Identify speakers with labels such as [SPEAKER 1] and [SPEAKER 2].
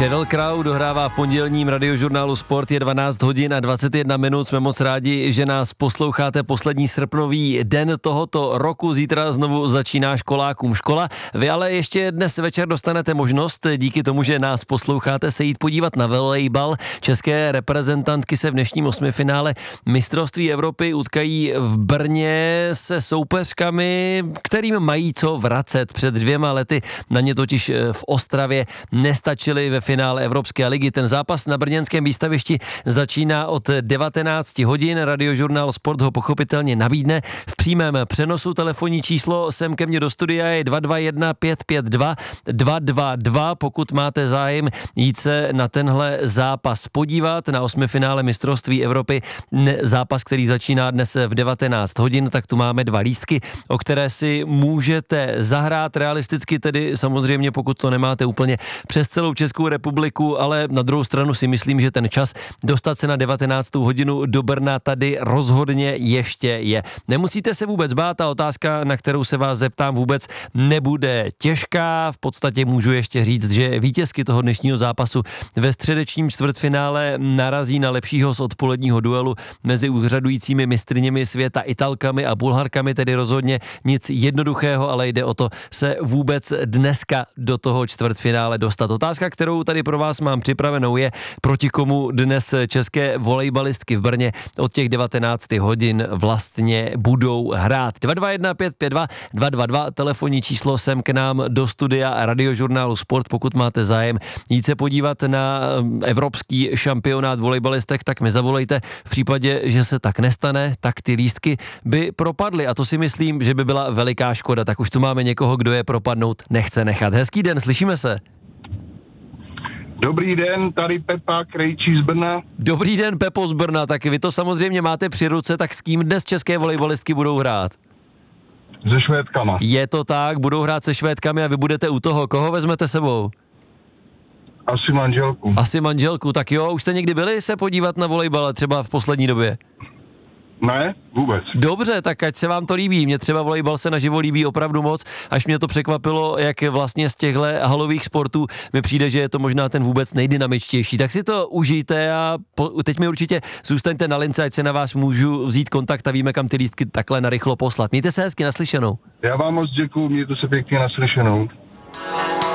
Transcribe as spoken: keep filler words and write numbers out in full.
[SPEAKER 1] Sheryl Crow dohrává v pondělním radiožurnálu Sport, je dvanáct hodin a dvacet jedna minut. Jsme moc rádi, že nás posloucháte poslední srpnový den tohoto roku. Zítra znovu začíná školákům škola. Vy ale ještě dnes večer dostanete možnost, díky tomu, že nás posloucháte, se jít podívat na volejbal. České reprezentantky se v dnešním osmifinále mistrovství Evropy utkají v Brně se soupeřkami, kterým mají co vracet. Před dvěma lety na ně totiž v Ostravě nestačili ve finále Evropské ligy. Ten zápas na brněnském výstavišti začíná od devatenáct hodin. Radiožurnál Sport ho pochopitelně nabídne. V přímém přenosu telefonní číslo sem ke mně do studia je dva dva jedna pět pět dva dva dva dva. Pokud máte zájem jít se na tenhle zápas podívat, na osmifinále mistrovství Evropy, zápas, který začíná dnes v devatenáct hodin, tak tu máme dva lístky, o které si můžete zahrát realisticky, tedy samozřejmě, pokud to nemáte úplně přes celou Českou republiku, ale na druhou stranu si myslím, že ten čas dostat se na devatenáctou hodinu do Brna tady rozhodně ještě je. Nemusíte se vůbec bát, ta otázka, na kterou se vás zeptám, vůbec nebude těžká. V podstatě můžu ještě říct, že vítězky toho dnešního zápasu ve středečním čtvrtfinále narazí na lepšího z odpoledního duelu mezi úřadujícími mistryněmi světa Italkami a Bulharkami, tedy rozhodně nic jednoduchého, ale jde o to se vůbec dneska do toho čtvrtfinále dostat. Otázka, kterou tady pro vás mám připravenou, je, proti komu dnes české volejbalistky v Brně od těch devatenáct hodin vlastně budou hrát. dva dva jedna pět pět dva dva dva dva, telefonní číslo sem k nám do studia radiožurnálu Sport. Pokud máte zájem jít se podívat na evropský šampionát volejbalistek, tak mi zavolejte. V případě, že se tak nestane, tak ty lístky by propadly a to si myslím, že by byla veliká škoda. Tak už tu máme někoho, kdo je propadnout nechce nechat. Hezký den, slyšíme se.
[SPEAKER 2] Dobrý den, tady Pepa Krejčí z Brna.
[SPEAKER 1] Dobrý den, Pepo z Brna, tak vy to samozřejmě máte při ruce, tak s kým dnes české volejbalistky budou hrát?
[SPEAKER 2] Se Švédkama.
[SPEAKER 1] Je to tak, budou hrát se Švédkami a vy budete u toho. Koho vezmete sebou?
[SPEAKER 2] Asi manželku.
[SPEAKER 1] Asi manželku, tak jo, už jste někdy byli se podívat na volejbal třeba v poslední době?
[SPEAKER 2] Ne, vůbec.
[SPEAKER 1] Dobře, tak ať se vám to líbí. Mně třeba volejbal se naživo líbí opravdu moc, až mě to překvapilo, jak vlastně z těchto halových sportů mi přijde, že je to možná ten vůbec nejdynamičtější. Tak si to užijte a po, teď mi určitě zůstaňte na lince, ať se na vás můžu vzít kontakt a víme, kam ty lístky takhle narychlo poslat. Mějte se hezky, naslyšenou.
[SPEAKER 2] Já vám moc děkuju, mějte se pěkně, naslyšenou.